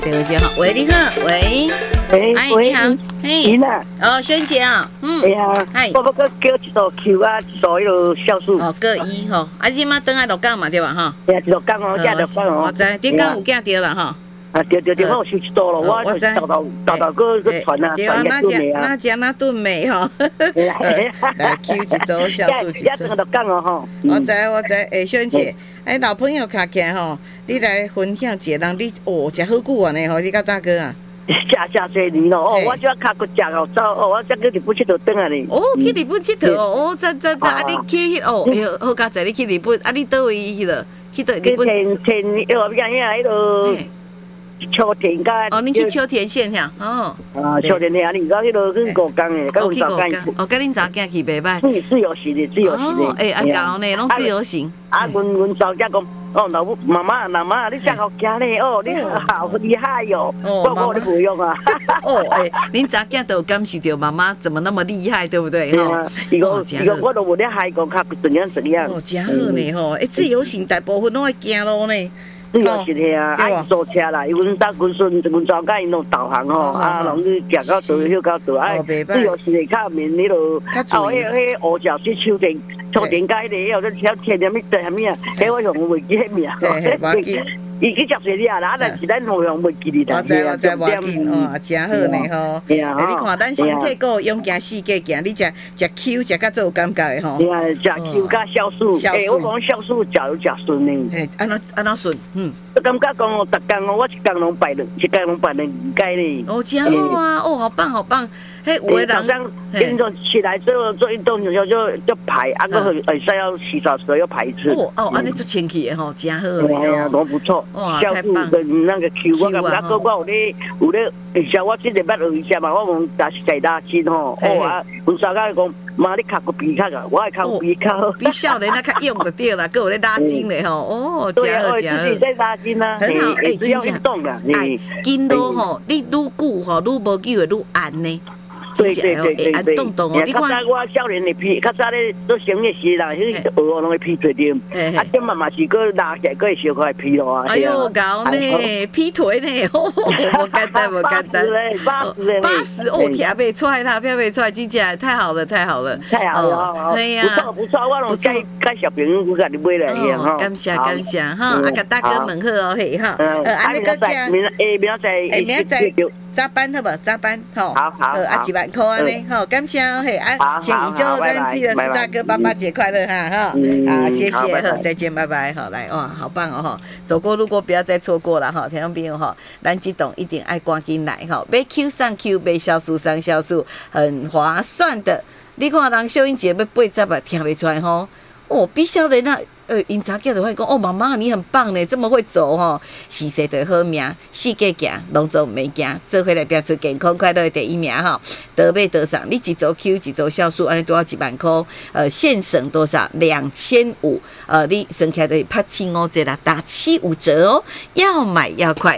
电话接好，喂，你好，喂，哎，你好，嘿，哦，萱姐啊， 哎呀，我要叫一道 Q 啊，一道迄落酵素。 哦，各一吼，啊，即马等下落岗嘛对吧哈？ 哎呀，一道岗哦，这落岗哦。 我知，你刚有惊到啦哈？ 啊，对，我有收一道了，我就豆个传啊，传个炖的啊。 那家那炖美吼，来 Q 一周酵素一周。 落岗哦吼。 我知，哎，萱姐，哎，老朋友卡起来吼，你来分享一个人，你哦，食好久啊呢吼，你甲大哥啊。 食多年咯，哦，我即脚骨食哦走，哦，我才去日本佚佗转啊哩。 哦，去日本佚佗哦，知，啊，你去迄哦，哎好佳哉，你去日本，啊，你倒位迄落，去到日本。 田，哦，边遐迄落。秋田街哦，你去秋田县遐哦。 啊，秋田遐哩，到迄落去五江诶，到五江。 哦，甲恁查囝去袂歹。 自由行的。 哦，哎，啊搞呢，拢自由行。 啊，阮查囝讲，哦，老母妈妈，你真好行咧，哦，你好厉害哟。我你不用啊。 哦，哎，恁查囝都有感受到妈妈怎么那么厉害，对不对？ 哈。伊讲我都无咧海讲较怎样。 哦，真好呢吼，哎，自由行大部分拢爱行路呢。 自由行的啊，爱坐车啦，因为阮搭阮查囝因拢导航吼，啊，拢去行到倒，休到倒，哎，自由行的较面迄落，啊，迄五角水秋田街咧，迄个条天点咪对虾米啊？迄我用袂记迄名。伊去食水哩啊，但是咱好用袂记哩啦。 我知无紧哦，真好呢吼。哎，你看咱身体个勇行世界行，你食 Q 食较做有感觉的吼。 对啊，食 Q 加酵素。哎，我讲酵素食有食顺呢。 哎，安怎顺？ 我感觉讲哦，逐工哦，我一工拢摆2解呢。 哦，真好啊！哦，好棒。嘿，有的人运动起来之后做运动就排，啊，个会使要洗澡时候要排一次。 哦，安尼做清气的吼，真好的。 哎呀，都不错。 哇， 太棒！跟那个 Q， 我感觉我有咧，而且我这礼拜学一下嘛，我讲但是在拉筋吼。哦啊，阮查囝讲，妈你脚骨比较啊，我爱脚比较。 比少年那较用就对啦，佮有咧拉筋咧吼。哦，真好。 自己在拉筋啊， 很好。哎， 只要运动啦。 哎，筋路吼，你愈久吼，愈无机会愈按呢。 对， 按动哦， 你看我少年的皮，较早咧做生意时啦，迄个鹅拢会劈腿点，啊，点嘛是个拉起来个会小块劈咯啊。 哎呦，搞呢，劈腿呢，无简单。80哦，跳袂出来啦，跳袂出来，真正太好了。 哎呀，不错，我拢介小朋友我甲你买来个哈。 感谢哈，啊，甲大哥问好哦，嘿哈，啊，你个明仔早班好不？早班吼， 好， 啊，1万块安尼，好，感谢嘿，啊，先预祝咱记得四大哥爸爸节快乐哈，哈，好，谢谢，好，再见，拜拜，好，来，哇，好棒哦，哈，走过路过不要再错过了哈，听众朋友哈，咱这栋一定爱赶紧来哈，买 Q 上 Q， 买酵素上酵素，很划算的，你看人秀英姐要80啊，听不出来吼，哦，比少年啊。因查囝就会讲哦，妈妈你很棒呢，这么会走吼，是谁的好命？世界行，拢做袂行，做回来表出健康快乐的第一名哈。得买得上，你一周 Q 一周酵素，安尼多少1万块？现省多少？2500。你省起来的拍75折啦，打75折哦。要买要快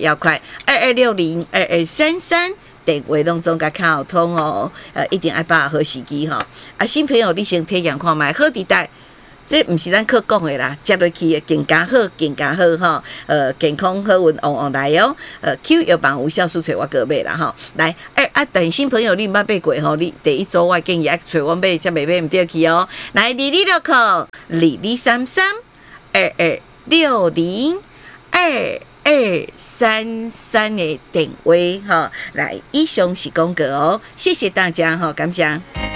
，22602233。电话拢总甲卡好通哦。一定爱把握好时机哈。啊，新朋友你先体验看卖，好地带。这不是咱靠讲的啦，接落去的更加好哈。健康好运旺来哦。Q 药房有酵素找我个买啦哈。来，等新朋友你毋捌买过吼，你第一周我建议爱找我买，才袂买唔对去哦。来，22扣22332233的电话哈。来，以上是广告哦，谢谢大家哈，感谢。